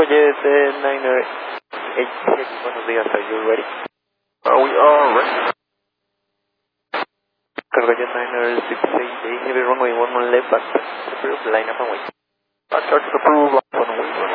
Cargojet Niner 87, buenos días, are you ready? We are ready. Cargojet Niner 68, heavy runway 11 left, back, approve, line up and wait. Backtrack is approved, line up and wait.